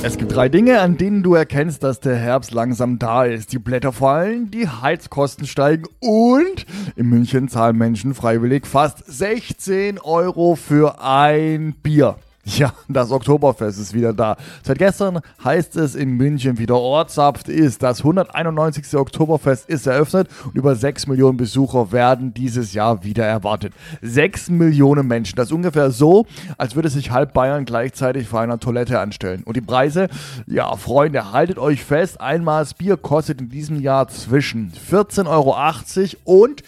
Es gibt 3 Dinge, an denen du erkennst, dass der Herbst langsam da ist. Die Blätter fallen, die Heizkosten steigen und in München zahlen Menschen freiwillig fast 16 € für ein Bier. Ja, das Oktoberfest ist wieder da. Seit gestern heißt es in München wieder Ortsaft ist. Das 191. Oktoberfest ist eröffnet und über 6 Millionen Besucher werden dieses Jahr wieder erwartet. 6 Millionen Menschen. Das ist ungefähr so, als würde sich halb Bayern gleichzeitig vor einer Toilette anstellen. Und die Preise? Ja, Freunde, haltet euch fest. Ein Maß Bier kostet in diesem Jahr zwischen 14,80 € und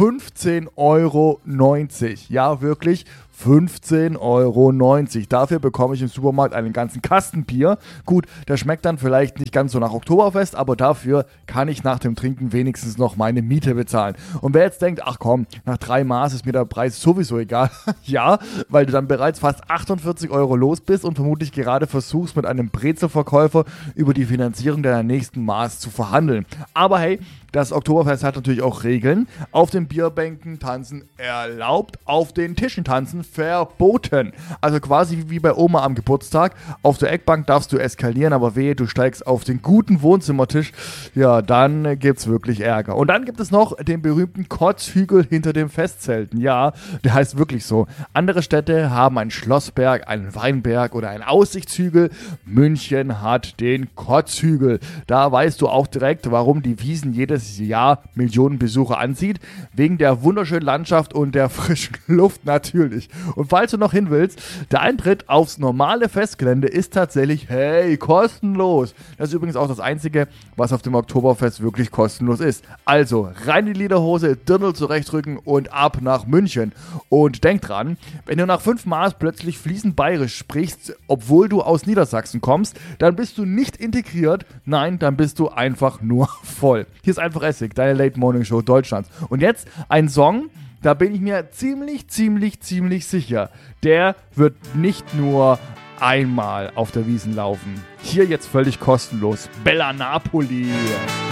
15,90 €. Ja, wirklich. 15,90 €. Dafür bekomme ich im Supermarkt einen ganzen Kasten Bier. Gut, der schmeckt dann vielleicht nicht ganz so nach Oktoberfest, aber dafür kann ich nach dem Trinken wenigstens noch meine Miete bezahlen. Und wer jetzt denkt, ach komm, nach 3 Maß ist mir der Preis sowieso egal. Ja, weil du dann bereits fast 48 € los bist und vermutlich gerade versuchst, mit einem Brezelverkäufer über die Finanzierung deiner nächsten Maß zu verhandeln. Aber hey, das Oktoberfest hat natürlich auch Regeln. Auf den Bierbänken tanzen erlaubt, auf den Tischen tanzen verboten. Also quasi wie bei Oma am Geburtstag. Auf der Eckbank darfst du eskalieren, aber wehe, du steigst auf den guten Wohnzimmertisch. Ja, dann gibt's wirklich Ärger. Und dann gibt es noch den berühmten Kotzhügel hinter dem Festzelten. Ja, der heißt wirklich so. Andere Städte haben einen Schlossberg, einen Weinberg oder einen Aussichtshügel. München hat den Kotzhügel. Da weißt du auch direkt, warum die Wiesn jedes Jahr Millionen Besucher anzieht. Wegen der wunderschönen Landschaft und der frischen Luft natürlich. Und falls du noch hin willst, der Eintritt aufs normale Festgelände ist tatsächlich, hey, kostenlos. Das ist übrigens auch das Einzige, was auf dem Oktoberfest wirklich kostenlos ist. Also, rein in die Lederhose, Dirndl zurechtrücken und ab nach München. Und denk dran, wenn du nach 5 Maß plötzlich fließend bayerisch sprichst, obwohl du aus Niedersachsen kommst, dann bist du nicht integriert, nein, dann bist du einfach nur voll. Hier ist einfach Essig, deine Late Morning Show Deutschlands. Und jetzt ein Song, da bin ich mir ziemlich sicher. Der wird nicht nur einmal auf der Wiesn laufen. Hier jetzt völlig kostenlos. Bella Napoli.